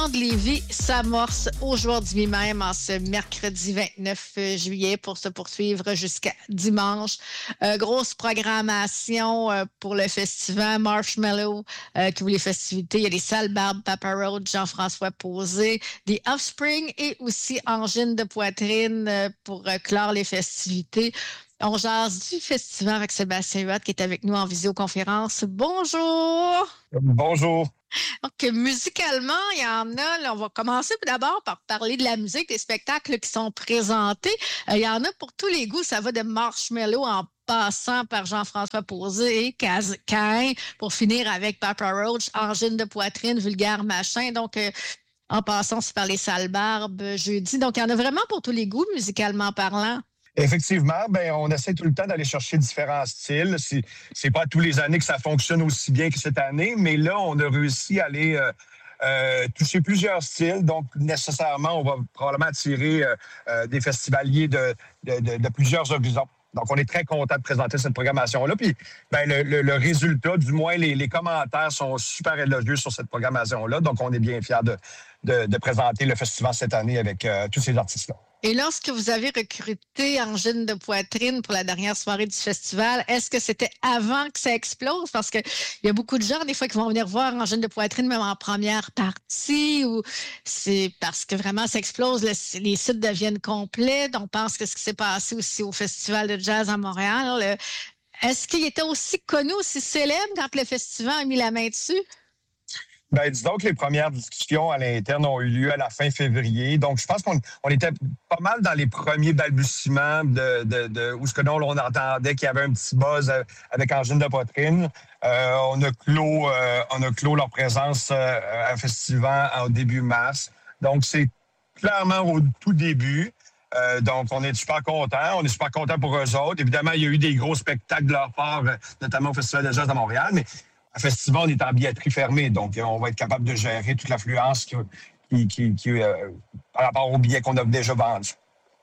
de Lévis s'amorce aujourd'hui même, en ce mercredi 29 juillet, pour se poursuivre jusqu'à dimanche. Grosse programmation pour le festival Marshmallow, qui ouvre les festivités. Il y a les Salles Barbes, Papa Roach, Jean-François Posé, des Offspring et aussi Angine de poitrine pour clore les festivités. On jase du festival avec Sébastien Huot qui est avec nous en visioconférence. Bonjour! Bonjour! Donc, musicalement, il y en a. Là, on va commencer d'abord par parler de la musique, des spectacles qui sont présentés. Il y en a pour tous les goûts. Ça va de Marshmallow en passant par Jean-François Posé et Caïn pour finir avec Papa Roach, Angine de poitrine, Vulgaire Machin. Donc, en passant aussi par les Salles Barbes jeudi. Donc, il y en a vraiment pour tous les goûts, musicalement parlant. Effectivement, on essaie tout le temps d'aller chercher différents styles. C'est pas tous les années que ça fonctionne aussi bien que cette année, mais là, on a réussi à aller toucher plusieurs styles. Donc, nécessairement, on va probablement attirer des festivaliers de plusieurs horizons. Donc, on est très content de présenter cette programmation-là. Puis, le résultat, du moins, les commentaires sont super élogieux sur cette programmation-là. Donc, on est bien fiers de présenter le festival cette année avec tous ces artistes-là. Et lorsque vous avez recruté Angine de poitrine pour la dernière soirée du festival, est-ce que c'était avant que ça explose? Parce qu'il y a beaucoup de gens, des fois, qui vont venir voir Angine de poitrine, même en première partie, ou c'est parce que vraiment ça explose, les sites deviennent complets. On pense que ce qui s'est passé aussi au Festival de jazz à Montréal. Est-ce qu'il était aussi connu, aussi célèbre quand le festival a mis la main dessus? Disons que les premières discussions à l'interne ont eu lieu à la fin février. Donc, je pense qu'on était pas mal dans les premiers balbutiements où ce que l'on entendait qu'il y avait un petit buzz avec Angine de poitrine. On a clos leur présence à festival au début mars. Donc, c'est clairement au tout début. Donc, on est super contents. On est super contents pour eux autres. Évidemment, il y a eu des gros spectacles de leur part, notamment au Festival de jazz de Montréal, mais à festival, on est en billetterie fermée, donc on va être capable de gérer toute l'affluence par rapport aux billets qu'on a déjà vendus.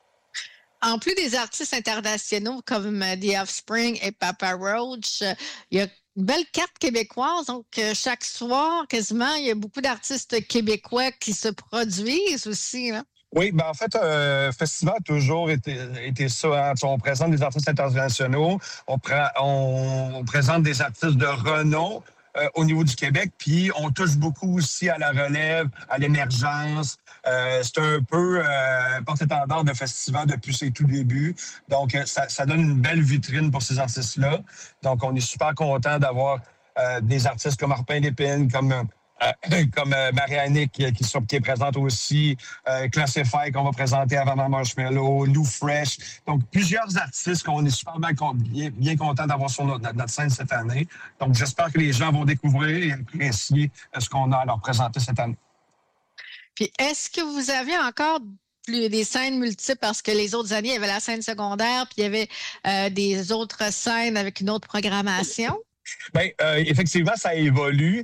En plus des artistes internationaux comme The Offspring et Papa Roach, il y a une belle carte québécoise. Donc, chaque soir, quasiment, il y a beaucoup d'artistes québécois qui se produisent aussi, là. Oui, en fait, festival a toujours été ça. Hein. On présente des artistes internationaux, on présente des artistes de renom au niveau du Québec, puis on touche beaucoup aussi à la relève, à l'émergence. C'est un peu porte-étendard de festival depuis ses tout débuts. Donc, ça donne une belle vitrine pour ces artistes-là. Donc, on est super content d'avoir des artistes comme Arpin Lépine, comme Marianne qui est présente aussi, Classify qu'on va présenter avant Marshmallow, Lou Fresh. Donc, plusieurs artistes qu'on est super bien contents d'avoir sur notre scène cette année. Donc, j'espère que les gens vont découvrir et apprécier ce qu'on a à leur présenter cette année. Puis, est-ce que vous avez encore des scènes multiples? Parce que les autres années, il y avait la scène secondaire, puis il y avait des autres scènes avec une autre programmation. Effectivement, ça évolue.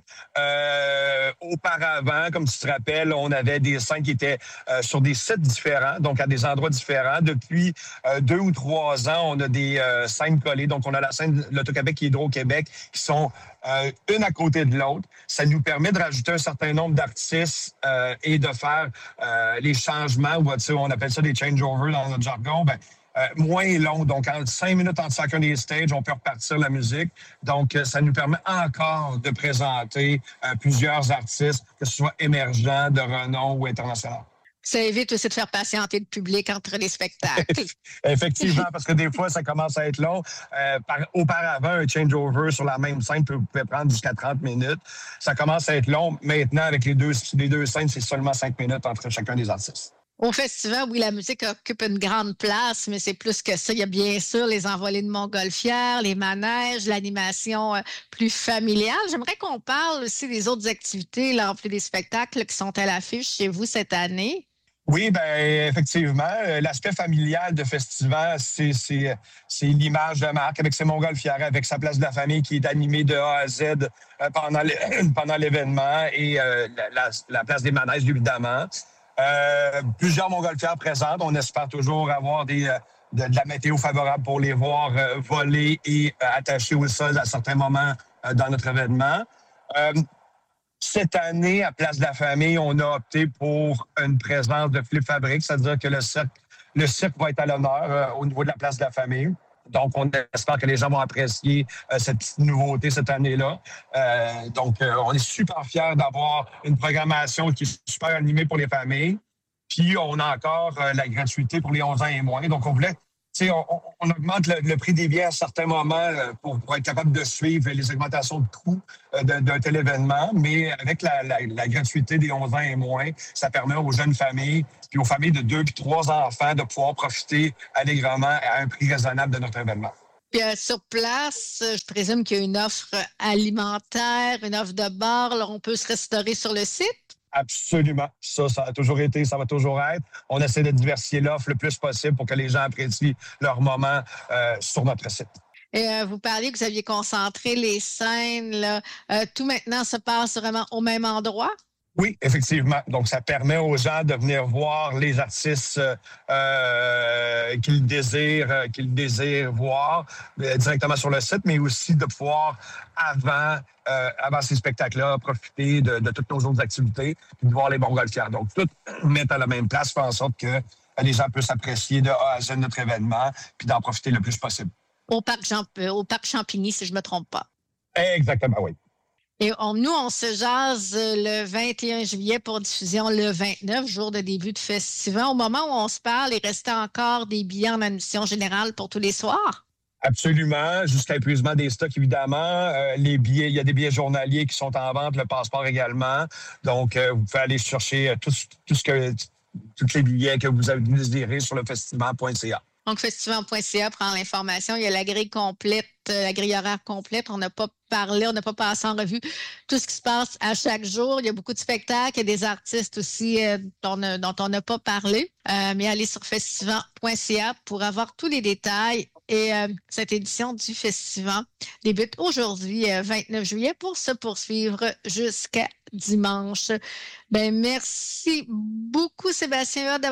Auparavant, comme tu te rappelles, on avait des scènes qui étaient sur des sites différents, donc à des endroits différents. Depuis 2 ou 3 ans, on a des scènes collées. Donc, on a la scène L'Auto-Québec et Hydro-Québec qui sont une à côté de l'autre. Ça nous permet de rajouter un certain nombre d'artistes et de faire les changements, on appelle ça des changeovers dans notre jargon. Moins long. Donc, en 5 minutes entre chacun des stages, on peut repartir la musique. Donc, ça nous permet encore de présenter plusieurs artistes, que ce soit émergents, de renom ou international. Ça évite aussi de faire patienter le public entre les spectacles. Effectivement, parce que des fois, ça commence à être long. Auparavant, un changeover sur la même scène pouvait prendre jusqu'à 30 minutes. Ça commence à être long. Maintenant, avec les deux scènes, c'est seulement 5 minutes entre chacun des artistes. Au festival, oui, la musique occupe une grande place, mais c'est plus que ça. Il y a bien sûr les envolées de montgolfière, les manèges, l'animation plus familiale. J'aimerais qu'on parle aussi des autres activités, là, en plus des spectacles qui sont à l'affiche chez vous cette année. Oui, effectivement. L'aspect familial de festival, c'est l'image de marque avec ses montgolfières, avec sa place de la famille qui est animée de A à Z pendant l'événement et la place des manèges, évidemment. Plusieurs montgolfières présentes. On espère toujours avoir de la météo favorable pour les voir voler et attacher au sol à certains moments dans notre événement. Cette année, à Place de la Famille, on a opté pour une présence de Flip Fabrique, c'est-à-dire que le cirque va être à l'honneur au niveau de la Place de la Famille. Donc, on espère que les gens vont apprécier cette petite nouveauté cette année-là. On est super fiers d'avoir une programmation qui est super animée pour les familles. Puis, on a encore la gratuité pour les 11 ans et moins. Donc, on voulait, on augmente le prix des billets à certains moments pour être capable de suivre les augmentations de coûts d'un tel événement. Mais avec la gratuité des 11 ans et moins, ça permet aux jeunes familles puis aux familles de 2 puis 3 enfants de pouvoir profiter allègrement à un prix raisonnable de notre événement. Puis sur place, je présume qu'il y a une offre alimentaire, une offre de bar. Là, on peut se restaurer sur le site? Absolument. Ça a toujours été, ça va toujours être. On essaie de diversifier l'offre le plus possible pour que les gens apprécient leur moment sur notre site. Et vous parliez que vous aviez concentré les scènes. Là. Tout maintenant se passe vraiment au même endroit? Oui, effectivement. Donc, ça permet aux gens de venir voir les artistes qu'ils désirent voir directement sur le site, mais aussi de pouvoir, avant ces spectacles-là, profiter de toutes nos autres activités et de voir les montgolfières. Donc, tout mettre à la même place fait en sorte que les gens puissent apprécier de A à Z notre événement puis d'en profiter le plus possible. Au parc Champigny, si je ne me trompe pas. Exactement, oui. Et nous, on se jase le 21 juillet pour diffusion le 29, jour de début de festival. Au moment où on se parle, il restait encore des billets en admission générale pour tous les soirs? Absolument, jusqu'à épuisement des stocks, évidemment. Les billets, il y a des billets journaliers qui sont en vente, le passeport également. Donc, vous pouvez aller chercher tous les billets que vous avez désirés sur le festival.ca. Donc, festival.ca prend l'information. Il y a la grille complète, la grille horaire complète. On n'a pas parlé, on n'a pas passé en revue tout ce qui se passe à chaque jour. Il y a beaucoup de spectacles, il y a des artistes aussi dont on n'a pas parlé. Mais allez sur festival.ca pour avoir tous les détails. Et cette édition du festival débute aujourd'hui, 29 juillet, pour se poursuivre jusqu'à dimanche. Merci beaucoup, Sébastien.